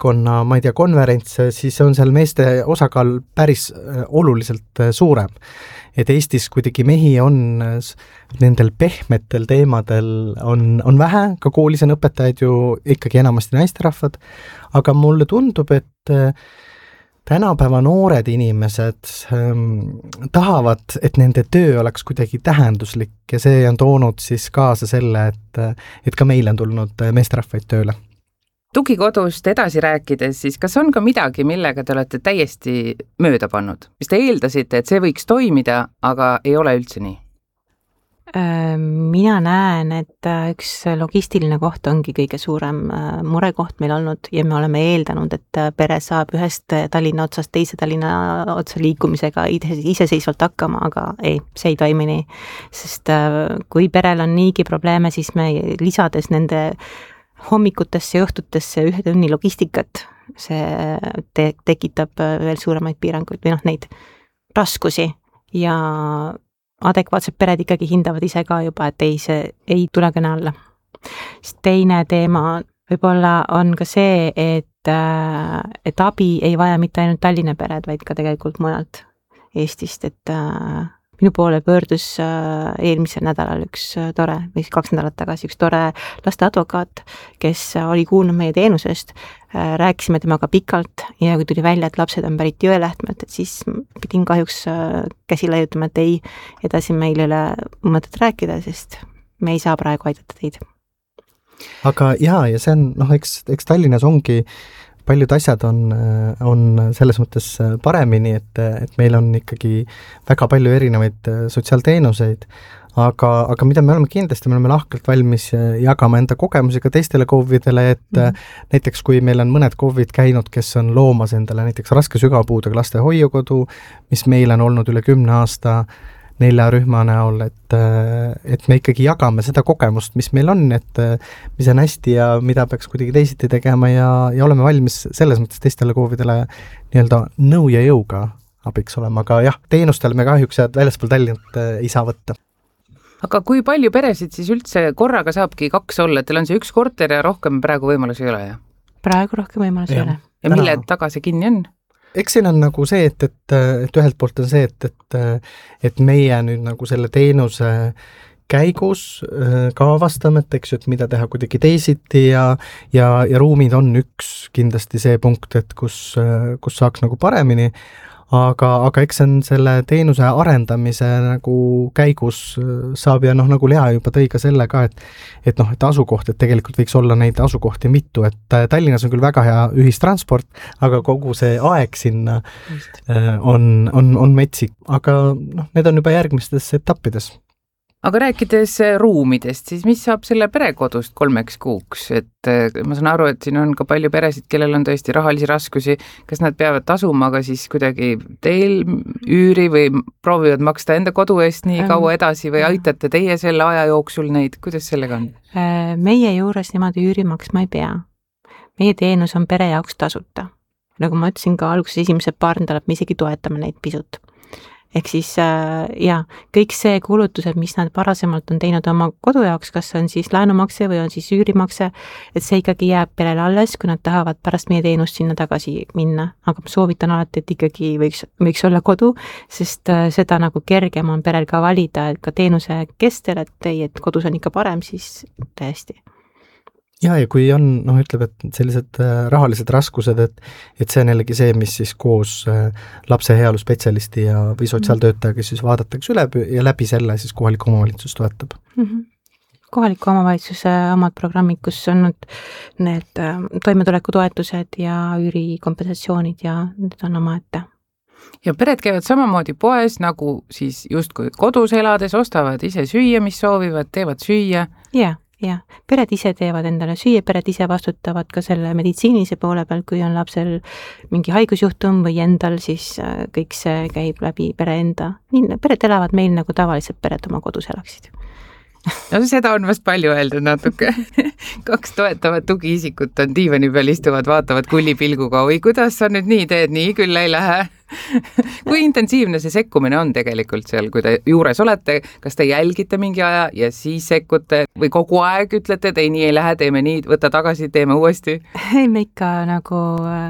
valdkonna, ma ei tea, konverentse, siis on seal meeste osakaal päris oluliselt suurem. Et Eestis kuidagi mehi on nendel pehmetel teemadel on vähe, ka koolis on õpetajaid ju ikkagi enamasti naisterahvad, aga mulle tundub, et tänapäeva noored inimesed tahavad, et nende töö oleks kuidagi tähenduslik ja see on toonud siis kaasa selle, et ka meil on tulnud meesterahvaid tööle. Tugikodust edasi rääkides, siis kas on ka midagi, millega te olete täiesti mööda pannud? Mis te eeldasite, et see võiks toimida, aga ei ole üldse nii? Mina näen, et üks logistiline koht ongi kõige suurem murekoht meil olnud ja me oleme eeldanud, et pere saab ühest Tallinna otsast teise Tallinna otsa liikumisega iseseisvalt hakkama, aga ei, see ei toimi nii. Sest kui perel on niigi probleeme, siis me lisades nende hommikutesse ja õhtutesse ühe tunni logistikat, see tekitab veel suuremaid piiranguid või neid raskusi ja adekvaatsed pered ikkagi hindavad ise ka juba, et see ei tule kõne alla. Teine teema võib-olla on ka see, et abi ei vaja mitte ainult Tallinna pered, vaid ka tegelikult mujalt Eestist, et minu poole pöördus eelmisel nädalal üks tore, või 2 nädalat tagasi üks tore lasteadvokaat, kes oli kuulnud meie teenusest, rääkisime temaga pikalt ja kui tuli välja, et lapsed on pärit Jõelähtmelt, et siis pidin kahjuks käsi laiutama, et ei, edasi meil ei ole mõtet rääkida, sest me ei saa praegu aidata teid. Aga ja see on, eks Tallinnas ongi paljud asjad on selles mõttes paremini, et meil on ikkagi väga palju erinevaid sotsiaalteenuseid, aga mida me oleme lahkelt valmis jagama enda kogemusi ka teistele KOV-idele, et näiteks kui meil on mõned KOV-id käinud, kes on loomas endale näiteks raske sügavpuudega laste hoiukodu, mis meil on olnud üle 10 aasta 4 rühma näol, et me ikkagi jagame seda kogemust, mis meil on, et mis on hästi ja mida peaks kuidagi teisiti tegema ja oleme valmis selles mõttes teistele KOV-idele nii-öelda nõu ja jõuga abiks olema, aga jah, teenustel me kahjuks väljaspool Tallinnat ei saa võtta. Aga kui palju peresid siis üldse korraga saabki 2 olla, teil on see 1 korter ja rohkem praegu võimalusi ei ole, jah? Praegu rohkem võimalusi ei ole. Ja mille taga see kinni on? Eks siin on nagu see, et ühelt poolt on see, et meie nüüd nagu selle teenuse käigus ka avastame, et mida teha kuidagi teisiti ja ruumid on üks kindlasti see punkt, et kus saaks nagu paremini, aga eks see on selle teenuse arendamise nagu käigus saab ja nagu Lea juba tõi ka selle ka, et asukoht, et tegelikult võiks olla neid asukohti mitu, et Tallinnas on küll väga hea ühistransport, aga kogu see aeg sinna on metsik, aga need on juba järgmistes etappides. Aga rääkides ruumidest, siis mis saab selle perekodust 3 kuuks? Et ma saan aru, et siin on ka palju peresid, kellel on tõesti rahalisi raskusi, kas nad peavad tasuma, aga siis kuidagi teil üüri või proovivad maksta enda kodu eest nii kaua edasi või aitate teie selle aja jooksul neid, kuidas sellega on? Meie juures niimoodi üüri maksma ei pea. Meie teenus on pere jaoks tasuta. Nagu ma ütlesin ka alguses esimesed 2 nädalat, me isegi toetame neid pisut. Ehk siis kõik see kulutused, mis nad varasemalt on teinud oma kodu jaoks, kas on siis laenumakse või on siis üürimakse, et see ikkagi jääb perele alles, kui nad tahavad pärast meie teenust sinna tagasi minna. Aga soovitan alati, et ikkagi võiks olla kodu, sest seda nagu kergem on perel ka valida, et ka teenuse kestel, et kodus on ikka parem, siis täiesti. Ja kui on, ütleb, et sellised rahalised raskused, et see on jällegi see, mis siis koos lapse heaolu spetsialisti või sotsiaaltöötajaga siis vaadatakse üle ja läbi selle siis kohalik omavalitsus toetab. Kohaliku omavalitsuse omad programmid, kus on need toimetulekutoetused ja üürikompensatsioonid ja need on oma ette. Ja pered käivad samamoodi poes, nagu siis justkui kodus elades, ostavad ise süüa, mis soovivad, teevad süüa. Ja, pered ise teevad endale süüa, pered ise vastutavad ka selle meditsiinilise poole peal, kui on lapsel mingi haigusjuhtum või endal, siis kõik see käib läbi pere enda. Pered elavad meil nagu tavaliselt pered oma kodus elaksid. no seda on vast palju öeldud natuke. 2 toetavat tugiisikut on diivani peal istuvad, vaatavad kullipilguga, oi, kuidas sa nüüd nii teed, nii küll ei lähe. Kui intensiivne see sekkumine on tegelikult seal, kui te juures olete, kas te jälgite mingi aja ja siis sekkute või kogu aeg ütlete, et ei, nii ei lähe, teeme nii, võta tagasi, teeme uuesti? Ei, me ikka nagu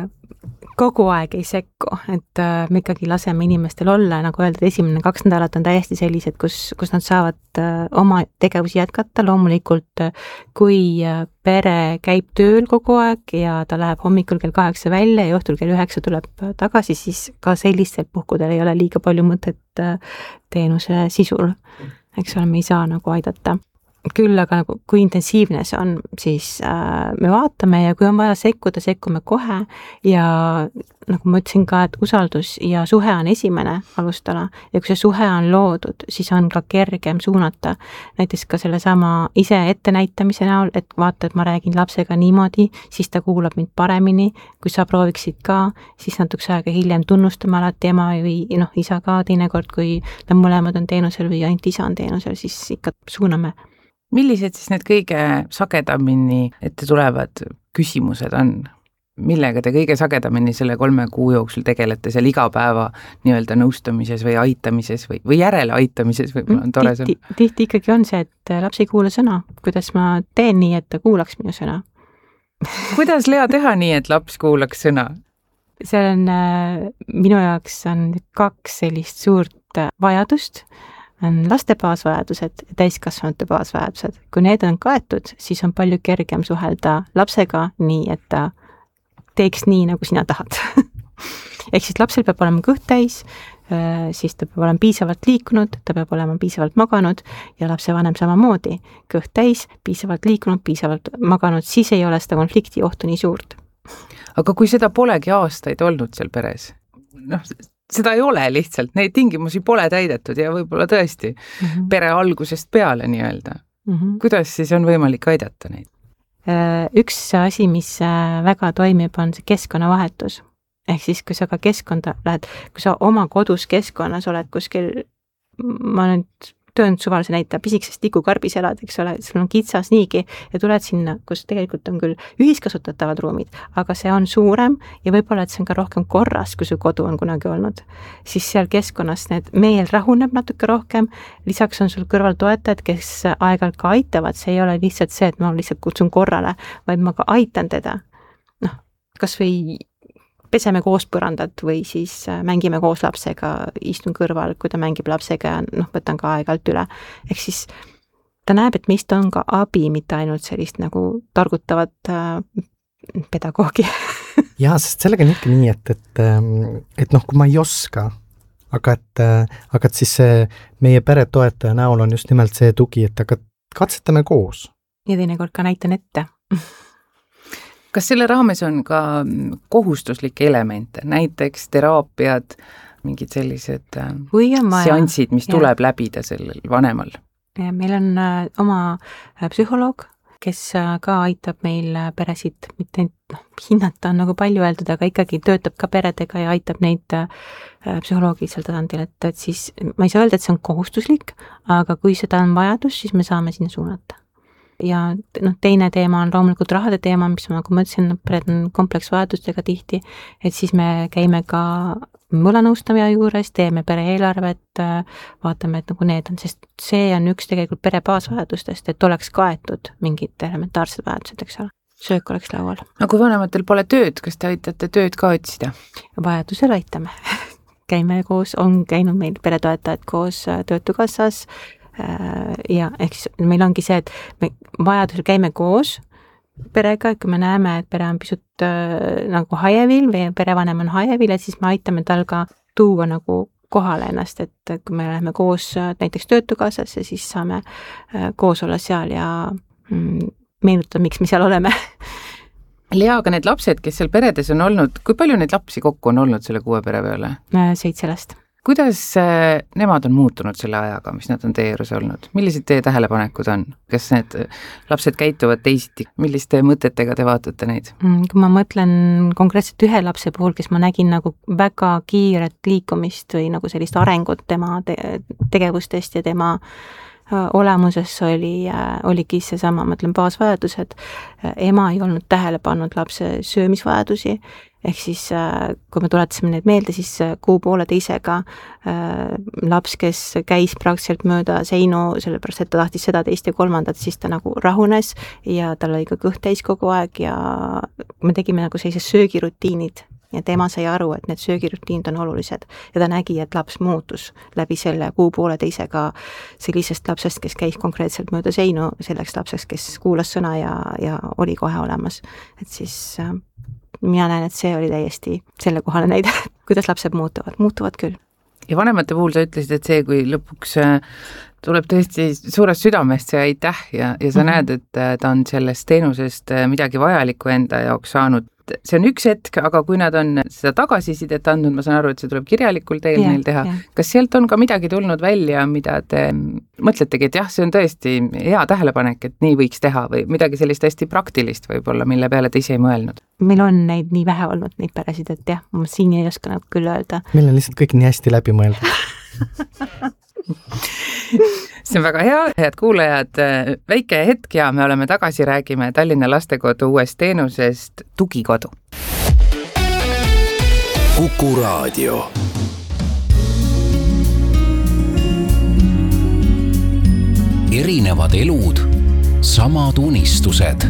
kogu aeg ei sekku, et me ikkagi laseme inimestel olla, nagu öeldud, esimene 2 nädalat on täiesti sellised, kus nad saavad oma tegevusi jätkata, loomulikult kui pere käib tööl kogu aeg ja ta läheb hommikul kell 8 välja ja õhtul kell 9 tuleb tagasi, siis ka sellistel puhkudel ei ole liiga palju mõtet teenuse sisul, eks ole, me ei saa nagu aidata. Küll aga nagu, kui intensiivne see on, siis me vaatame ja kui on vaja sekkuda, sekkume kohe ja nagu ma ütlesin ka, et usaldus ja suhe on esimene alustala ja kui see suhe on loodud, siis on ka kergem suunata. Näiteks ka sellesama ise ettenäitamise näol, et vaata, et ma räägin lapsega niimoodi, siis ta kuulab mind paremini, kui sa prooviksid ka, siis natukese aega hiljem tunnustame alati ema või isa ka teinekord, kui nad mõlemad on teenusel või ainult isa on teenusel, siis ikka suuname. Millised siis need kõige sagedamini ette tulevad küsimused on? Millega te kõige sagedamini selle 3 kuu jooksul tegelete seal igapäeva nii-öelda nõustamises või aitamises või järele aitamises võib-olla on tore sõna? Tihti ikkagi on see, et laps ei kuula sõna. Kuidas ma teen nii, et ta kuulaks minu sõna? Kuidas, Lea, teha nii, et laps kuulaks sõna? See on, minu jaoks on 2 sellist suurt vajadust. On laste baasvajadused ja täiskasvanute baasvajadused. Kui need on kaetud, siis on palju kergem suhelda lapsega nii, et ta teeks nii, nagu sina tahad. Ehk siis lapsel peab olema kõht täis, siis ta peab olema piisavalt liikunud, ta peab olema piisavalt maganud ja lapse vanem samamoodi. Kõht täis, piisavalt liikunud, piisavalt maganud, siis ei ole seda konflikti ohtu nii suurt. Aga kui seda polegi aastaid olnud seal peres, seda ei ole lihtsalt, neid tingimusi pole täidetud ja võib-olla tõesti pere algusest peale nii-öelda. Kuidas siis on võimalik aidata neid? Üks asi, mis väga toimib, on see keskkonnavahetus. Ehk siis, kui sa ka keskkonda lähed, kui sa oma kodus keskkonnas oled kuskil, ma nüüd töön suvalise näita, pisikses tikukarbis elad, eks ole, sul on kitsas niigi ja tuled sinna, kus tegelikult on küll ühiskasutatavad ruumid, aga see on suurem ja võib-olla, et see on ka rohkem korras, kui su kodu on kunagi olnud. Siis seal keskkonnas need meel rahuneb natuke rohkem, lisaks on sul kõrval toetajad, kes aeg-ajalt ka aitavad, see ei ole lihtsalt see, et ma lihtsalt kutsun korrale, vaid ma ka aitan teda. Kas või peseme koos põrandat või siis mängime koos lapsega, istun kõrval, kui ta mängib lapsega ja võtan ka aeg-ajalt üle. Ehk siis ta näeb, et meist on ka abi, mitte ainult sellist nagu targutavat pedagoogi. Jaa, sest sellega on ikka nii, et kui ma ei oska, aga et siis see meie peretoetaja näol on just nimelt see tugi, et aga katsetame koos. Ja teinekord ka näitan ette. Kas selle raames on ka kohustuslikke elemente, näiteks teraapiad, mingid sellised seansid, mis tuleb läbida sellel vanemal? Meil on oma psühholoog, kes ka aitab meil peresid, mitte hinnata on nagu palju öeldud, aga ikkagi töötab ka peredega ja aitab neid psühholoogilisel tasandil, et siis ma ei saa öelda, et see on kohustuslik, aga kui seda on vajadus, siis me saame sinna suunata. Ja teine teema on loomulikult rahade teema, mis nagu ma ütlesin, pered on kompleksvajadustega tihti, et siis me käime ka võlanõustaja juures, teeme pere eelarvet, vaatame, et nagu need on, sest see on üks tegelikult pere baasvajadustest, et oleks kaetud mingid elementaarsed vajadused, eks ole. Söök oleks laual. Aga kui vanematel pole tööd, kas te aitate tööd ka otsida? Vajadusel aitame. Käime koos, on käinud meil peretoetajad koos Töötukassas, ja ehk siis meil ongi see, et me vajadusel käime koos perega, kui me näeme, et pere on pisut nagu hajevil või perevanem on hajevil, et siis me aitame tal ka tuua nagu kohale ennast, et kui me läheme koos näiteks Töötukassasse, siis saame koos olla seal ja meenutada, miks me seal oleme. Lea, aga need lapsed, kes seal peredes on olnud, kui palju neid lapsi kokku on olnud selle 6 pere peale? 7 last. Kuidas nemad on muutunud selle ajaga, mis nad on teie juures olnud? Millised teie tähelepanekud on? Kas need lapsed käituvad teisiti? Milliste mõtetega te vaatate neid? Kui ma mõtlen konkreetselt ühe lapse puhul, kes ma nägin nagu väga kiiret liikumist või nagu sellist arengut tema tegevustest ja tema olemuses oligi seesama, ma ütlen, baasvajadused. Ema ei olnud tähele pannud lapse söömisvajadusi, ehk siis kui me tuletasime neid meelde, siis kuu-pooleteisega laps, kes käis praktiliselt mööda seinu, sellepärast et ta tahtis seda, teist ja kolmandat, siis ta nagu rahunes ja tal oli ka kõht täis kogu aeg ja me tegime nagu sellised söögirutiinid. Ja ema sai aru, et need söögirutiinid on olulised ja ta nägi, et laps muutus läbi selle kuu-pooleteisega sellisest lapsest, kes käis konkreetselt mööda seinu, selleks lapseks, kes kuulas sõna ja oli kohe olemas. Et siis mina näen, et see oli täiesti sellekohane näide, kuidas lapsed muutuvad küll. Ja vanemate puhul sa ütlesid, et see, kui lõpuks tuleb tõesti suurest südamest see aitäh ja sa näed, et ta on sellest teenusest midagi vajalikku enda jaoks saanud. See on üks hetk, aga kui nad on seda tagasisidet andnud, ma saan aru, et see tuleb kirjalikul teel neil teha. Kas sealt on ka midagi tulnud välja, mida te mõtletegi, et jah, see on tõesti hea tähelepanek, et nii võiks teha või midagi sellist hästi praktilist võib-olla, mille peale te ise ei mõelnud? Meil on neid nii vähe olnud, neid peresid, et jah, ma siin ei oska nagu küll öelda. Meil on lihtsalt kõik nii hästi läbi mõeldud. See on väga hea, head kuulajad, väike hetk ja me oleme tagasi, räägime Tallinna Lastekodu uuest teenusest Tugikodu. Kuku Raadio. Erinevad elud, samad unistused.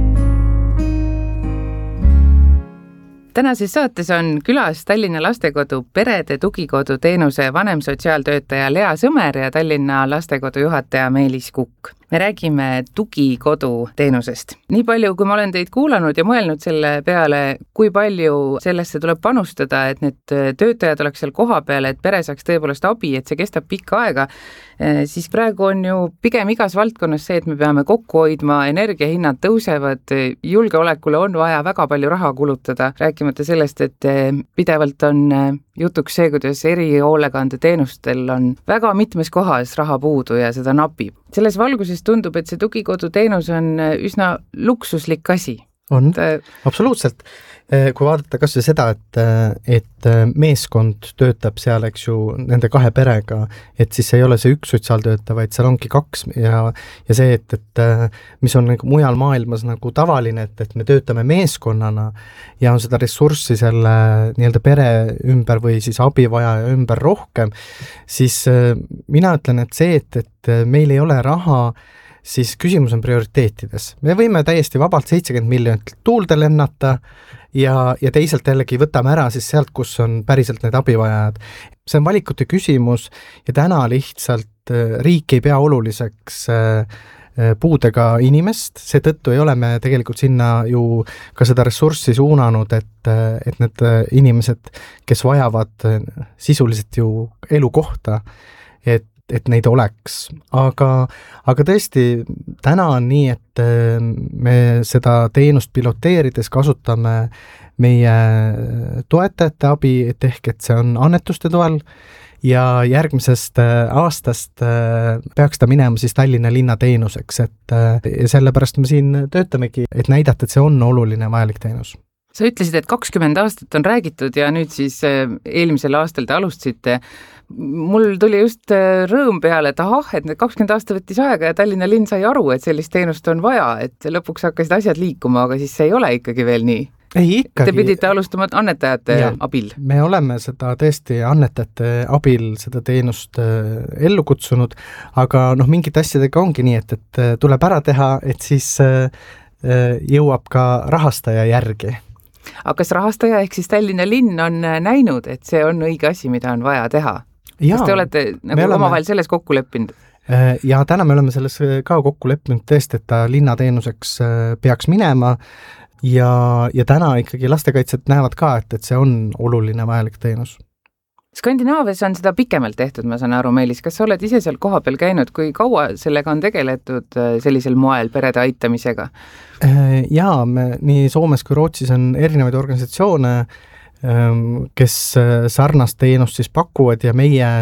Tänases saates on külas Tallinna Lastekodu perede tugikodu teenuse vanemsotsiaaltöötaja Lea Sõmer ja Tallinna Lastekodu juhataja Meelis Kukk. Me räägime tugikodu teenusest. Nii palju, kui ma olen teid kuulanud ja mõelnud selle peale, kui palju sellesse tuleb panustada, et need töötajad oleks seal koha peal, et pere saaks tõepoolest abi, et see kestab pikka aega, siis praegu on ju pigem igas valdkonnas see, et me peame kokku hoidma, energiahinnad tõusevad, julgeolekule on vaja väga palju raha kulutada, rääkimata sellest, et pidevalt on jutuks see, kuidas erihoolekandeteenustel on väga mitmes kohas raha puudu ja seda napib. Selles valguses tundub, et see tugikodu teenus on üsna luksuslik asi. On, absoluutselt. Kui vaadata kas või seda, et meeskond töötab seal, eks ju, nende kahe perega, et siis ei ole see üks sotsiaaltöötaja, vaid seal ongi kaks ja see, et mis on nagu mujal maailmas nagu tavaline, et me töötame meeskonnana ja on seda ressurssi selle nii-öelda pere ümber või siis abivajaja ümber rohkem, siis mina ütlen, et see, et meil ei ole raha, siis küsimus on prioriteetides. Me võime täiesti vabalt 70 miljonit tuulde lennata ja teisalt jällegi võtame ära siis sealt, kus on päriselt need abivajajad. See on valikute küsimus ja täna lihtsalt riik ei pea oluliseks puudega inimest, seetõttu ei ole me tegelikult sinna ju ka seda ressurssi suunanud, et need inimesed, kes vajavad sisuliselt ju elukohta, et neid oleks. Aga tõesti, täna on nii, et me seda teenust piloteerides kasutame meie toetajate abi, et ehk et see on annetuste toel ja järgmisest aastast peaks ta minema siis Tallinna linna teenuseks, et sellepärast me siin töötamegi, et näidata, et see on oluline vajalik teenus. Sa ütlesid, et 20 aastat on räägitud ja nüüd siis eelmisel aastal te alustasite. Mul tuli just rõõm peale, et et need 20 aasta võttis aega ja Tallinna linn sai aru, et sellist teenust on vaja, et lõpuks hakkasid asjad liikuma, aga siis see ei ole ikkagi veel nii. Ei, ikkagi. Te pidite alustama annetajate abil. Me oleme seda tõesti annetajate abil seda teenust ellu kutsunud, aga mingid asjadega ongi nii, et tuleb ära teha, et siis jõuab ka rahastaja järgi. Aga kas rahastaja ehk siis Tallinna linn on näinud, et see on õige asi, mida on vaja teha? Kas te olete omavahel selles kokku leppinud? Ja täna me oleme selles ka kokku leppinud tõesti, et ta linnateenuseks peaks minema ja täna ikkagi lastekaitsjad näevad ka, et see on oluline vajalik teenus. Skandinaavias on seda pikemalt tehtud, ma saan aru, Meelis. Kas sa oled ise seal koha peal käinud, kui kaua sellega on tegeletud sellisel moel perede aitamisega? Jaa, nii Soomes kui Rootsis on erinevaid organisatsioone, kes sarnast teenust siis pakuvad ja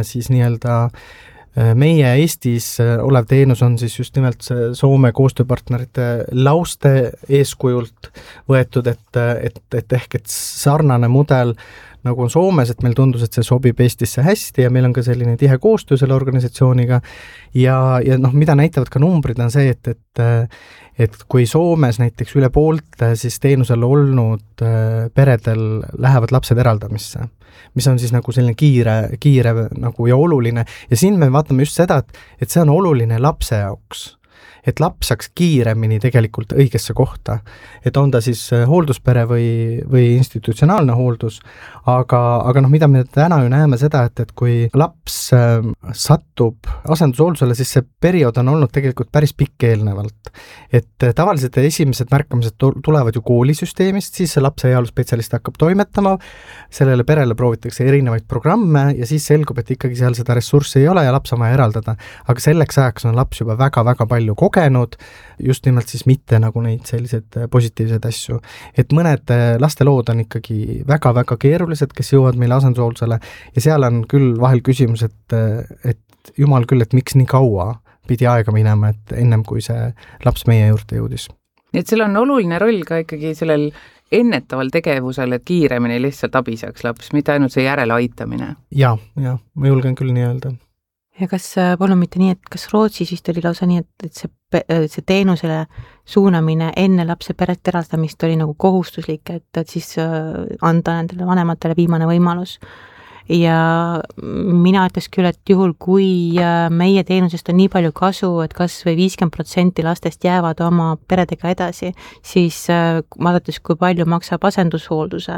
meie Eestis olev teenus on siis just nimelt see Soome koostööpartnerite Lauste eeskujult võetud, et ehk et sarnane mudel nagu on Soomes, et meil tundus, et see sobib Eestisse hästi ja meil on ka selline tihe koostöö selle organisatsiooniga ja mida näitavad ka numbrid on see, et kui Soomes näiteks üle poolte siis teenusel olnud peredel lähevad lapsed eraldamisse, mis on siis nagu selline kiire nagu ja oluline ja siin me vaatame just seda, et see on oluline lapse jaoks, et laps saaks kiiremini tegelikult õigesse kohta, et on ta siis hoolduspere või institutsionaalne hooldus, aga mida me täna ju näeme seda, et kui laps satub asendushooldusele, siis see periood on olnud tegelikult päris pikk eelnevalt. Et tavaliselt esimesed märkamised tulevad ju koolisüsteemist, siis see lapse heaolusspetsialist hakkab toimetama, sellele perele proovitakse erinevaid programme ja siis selgub, et ikkagi seal seda ressurssi ei ole ja laps on vaja eraldada. Aga selleks ajaks on laps juba väga-väga palju kogenud, just nimelt siis mitte nagu neid selliseid positiivseid asju. Et mõned lastelood on ikkagi väga-väga keerulised, kes jõuavad meile asendushooldusele ja seal on küll vahel küsimus, et jumal küll, et miks nii kaua pidi aega minema, et ennem kui see laps meie juurde jõudis. Nii et seal on oluline roll ka ikkagi sellel ennetaval tegevusel, et kiiremini lihtsalt abi saaks laps, mitte ainult see järele aitamine. Ja, ma julgen küll nii öelda. Ja kas palun mitte nii, et kas Rootsis vist oli lausa nii, et see teenusele suunamine enne lapse perest eraldamist oli nagu kohustuslik, et siis anda nendele vanematele viimane võimalus. Ja mina ütles küll, et juhul, kui meie teenusest on nii palju kasu, et kas või 50% lastest jäävad oma peredega edasi, siis vaadates, kui palju maksab asendushoolduse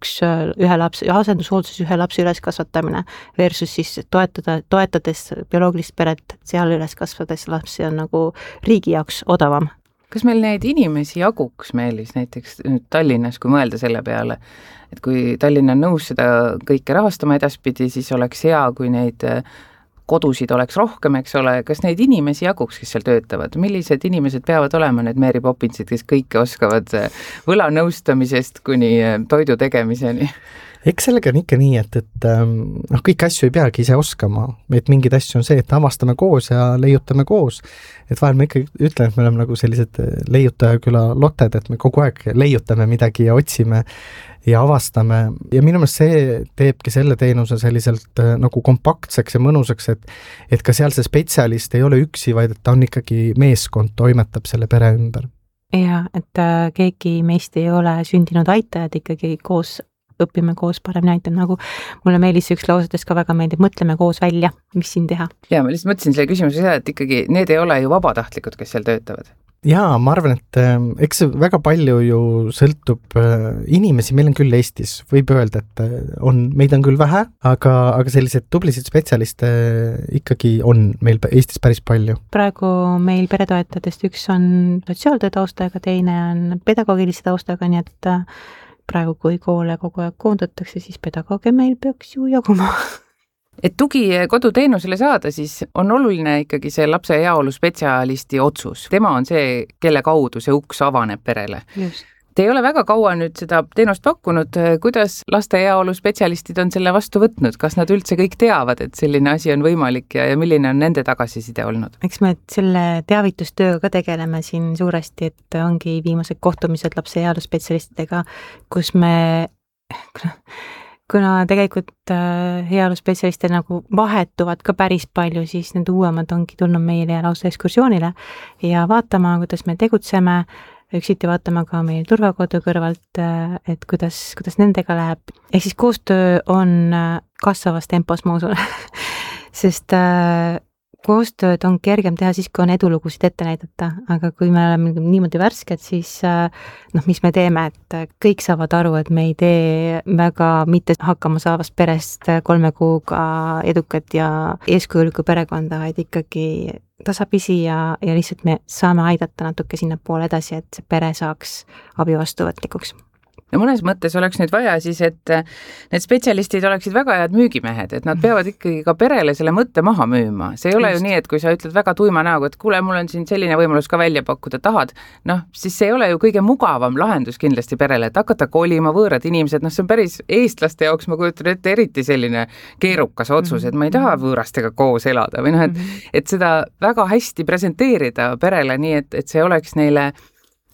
asendushoolduses ühe lapse üleskasvatamine versus siis toetades bioloogilist peret seal üleskasvades lapsi on nagu riigi jaoks odavam. Kas meil neid inimesi jaguks Meelis näiteks nüüd Tallinnas, kui mõelda selle peale, et kui Tallinn on nõus seda kõike rahastama edaspidi, siis oleks hea, kui neid kodusid oleks rohkem, eks ole, kas neid inimesi jaguks, kes seal töötavad? Millised inimesed peavad olema need Mary Poppinsid, kes kõike oskavad võlanõustamisest kuni toidu tegemiseni? Eks sellega on ikka nii, et kõik asju ei peagi ise oskama, et mingid asju on see, et avastame koos ja leiutame koos, et vahel me ikka ütlen, et me oleme nagu sellised leiutajaküla lotted, et me kogu aeg leiutame midagi ja otsime ja avastame ja minu meelest see teebki selle teenuse selliselt nagu kompaktseks ja mõnusaks, et ka seal see spetsialist ei ole üksi, vaid et ta on ikkagi meeskond, toimetab selle pere ümber. Ja, et keegi meist ei ole sündinud aitajad, ikkagi koos õpime koos paremini aitab, nagu mulle Meelis üks lausetest ka väga meeldib, mõtleme koos välja, mis siin teha. Ja ma lihtsalt mõtlesin selle küsimuse seda, et ikkagi need ei ole ju vabatahtlikud, kes seal töötavad. Jaa, ma arvan, et eks väga palju ju sõltub inimesi, meil on küll Eestis, võib öelda, et meid on küll vähe, aga sellised tublisid spetsialiste ikkagi on meil Eestis päris palju. Praegu meil peretoetajatest üks on sotsiaaltöö taustaga, teine on pedagoogilise taustaga, nii et praegu, kui koole kogu aeg koondatakse, siis pedagooge meil peaks ju jaguma. Et tugi koduteenusele saada, siis on oluline ikkagi see lapse heaolu spetsialisti otsus. Tema on see, kelle kaudu see uks avaneb perele. Just. Te ei ole väga kaua nüüd seda teenust pakkunud, kuidas laste heaolu spetsialistid on selle vastu võtnud, kas nad üldse kõik teavad, et selline asi on võimalik ja milline on nende tagasiside olnud? Eks me selle teavitustööga ka tegeleme siin suuresti, et ongi viimased kohtumised lapse heaolu spetsialistidega, kus me kuna tegelikult heaolu spetsialiste nagu vahetuvad ka päris palju, siis need uuemad ongi tulnud meile lausa ekskursioonile ja vaatama, kuidas me tegutseme, üksiti vaatama ka meil turvakodu kõrvalt, et kuidas nendega läheb. Ehk siis koostöö on kasvavas tempos, ma usun, sest koostööd on kergem teha siis, kui on edulugusid ette näidata, aga kui me oleme niimoodi värsked, siis mis me teeme, et kõik saavad aru, et me ei tee väga mitte hakkama saavast perest 3 kuuga edukat ja eeskujulikku perekonda, vaid ikkagi tasapisi ja lihtsalt me saame aidata natuke sinna poole edasi, et see pere saaks abi vastuvõtlikuks. Ja mõnes mõttes oleks nüüd vaja siis, et need spetsialistid oleksid väga head müügimehed, et nad peavad ikkagi ka perele selle mõtte maha müüma. See ei ole ju nii, et kui sa ütled väga tuima näoga, et kuule, mul on siin selline võimalus ka välja pakkuda, tahad, siis see ei ole ju kõige mugavam lahendus kindlasti perele, et hakata kolima võõrad inimesed, see on päris eestlaste jaoks, ma kujutan ette, eriti selline keerukas otsus, et ma ei taha võõrastega koos elada või et seda väga hästi presenteerida perele nii, et see oleks neile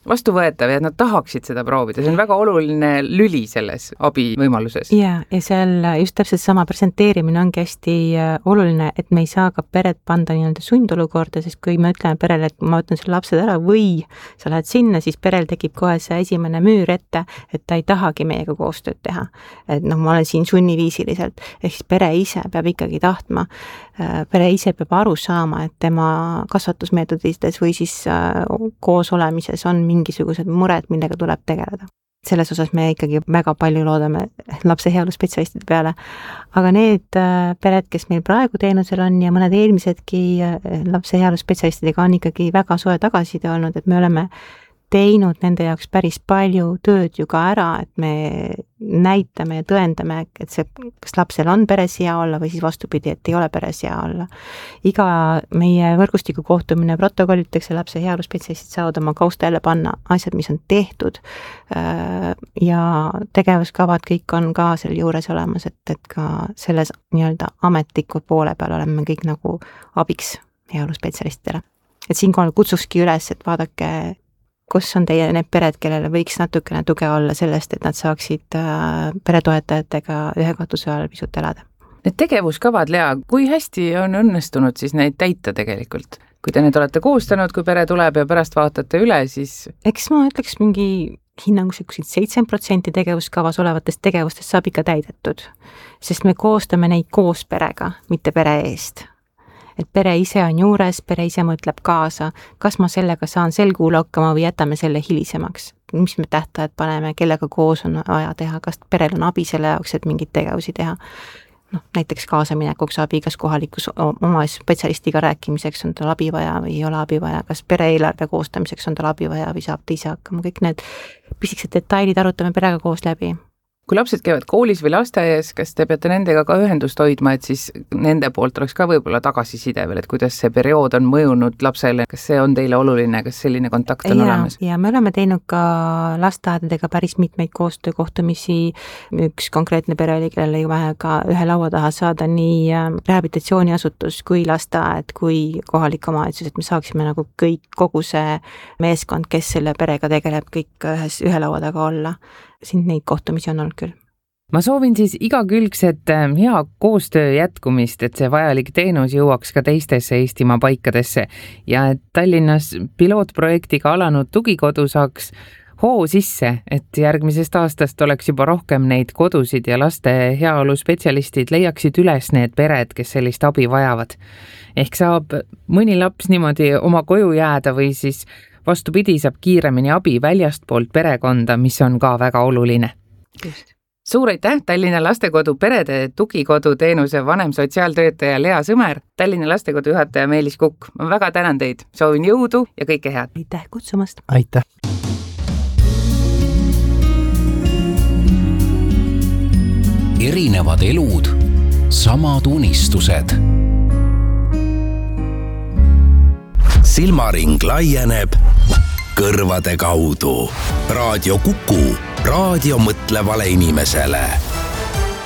vastuvõetav ja et nad tahaksid seda proovida, see on väga oluline lüli selles abivõimaluses. Ja seal just täpselt sama presenteerimine ongi hästi oluline, et me ei saa ka peret panda nii-öelda sundolukorda, sest kui me ütleme perele, et ma võtan selle lapsed ära või sa lähed sinna, siis perel tekib kohe see esimene müür ette, et ta ei tahagi meiega koostööd teha. Et ma olen siin sunniviisiliselt, ehk siis pere ise peab ikkagi tahtma, pere ise peab aru saama, et tema kasvatusmeetodites või siis koos olemises on mingisugused mured, millega tuleb tegeleda. Selles osas me ikkagi väga palju loodame lapse heaolu spetsialistide peale. Aga need pered, kes meil praegu teenusel on ja mõned eelmisedki lapse heaolu spetsialistidega on ikkagi väga soe tagasiside olnud, et me oleme teinud nende jaoks päris palju tööd ju ka ära, et me näitame ja tõendame, et see, kas lapsel on peres hea olla või siis vastupidi, et ei ole peres hea olla. Iga meie võrgustiku kohtumine protokollitakse, lapse heaolu spetsialistid saavad oma kausta jälle panna asjad, mis on tehtud ja tegevuskavad kõik on ka selle juures olemas, et ka selles nii-öelda ametliku poole peal oleme kõik nagu abiks heaolu spetsialistidele. Et siinkohal kutsukski üles, et vaadake, kus on teie need pered, kellele võiks natukene tuge olla sellest, et nad saaksid peretoetajatega ühe katuse all pisut elada. Need tegevuskavad, Lea, kui hästi on õnnestunud siis neid täita tegelikult? Kui te need olete koostanud, kui pere tuleb ja pärast vaatate üle, siis... Eks ma ütleks mingi hinnanguliselt 7% tegevuskavas olevatest tegevustest saab ikka täidetud, sest me koostame neid koos perega, mitte pere eest. Et pere ise on juures, pere ise mõtleb kaasa, kas ma sellega saan sel kuul hakkama või jätame selle hilisemaks. Mis me tähtajad paneme, kellega koos on vaja teha, kas perel on abi selle jaoks, et mingid tegevusi teha. Näiteks kaasaminekuks abi, kas kohalikus oma spetsialistiga rääkimiseks on tal abi vaja või ei ole abi vaja, kas pere eelarve koostamiseks on tal abi vaja või saab ta ise hakkama. Kõik need pisikesed detailid arutame perega koos läbi. Kui lapsed käivad koolis või lasteaias, kas te peate nendega ka ühendust hoidma, et siis nende poolt oleks ka võib-olla tagasiside veel, et kuidas see periood on mõjunud lapsele, kas see on teile oluline, kas selline kontakt on olemas? Ja me oleme teinud ka lasteaedadega päris mitmeid koostöökohtumisi. Üks konkreetne pere oli, kellele ju vaja ka ühe laua taha saada nii rehabilitatsiooniasutus kui lasteaed kui kohalik omavalitsus, et me saaksime nagu kogu see meeskond, kes selle perega tegeleb, kõik ühe laua taga olla. Siin neid kohtumisi on olnud küll. Ma soovin siis igakülgset hea koostöö jätkumist, et see vajalik teenus jõuaks ka teistesse Eestimaa paikadesse ja et Tallinnas pilootprojektiga alanud tugikodu saaks hoo sisse, et järgmisest aastast oleks juba rohkem neid kodusid ja laste heaolu spetsialistid leiaksid üles need pered, kes sellist abi vajavad. Ehk saab mõni laps niimoodi oma koju jääda või siis vastupidi saab kiiremini abi väljastpoolt perekonda, mis on ka väga oluline. Just. Suur aitäh Tallinna Lastekodu perede tugikodu teenuse vanem sotsiaaltöötaja Lea Sõmer, Tallinna Lastekodu juhataja Meelis Kukk. Ma väga tänan teid, soovin jõudu ja kõike head. Aitäh kutsumast. Aitäh. Erinevad elud, samad unistused. Silmaring laieneb kõrvade kaudu. Raadio Kuku, raadio mõtlevale inimesele.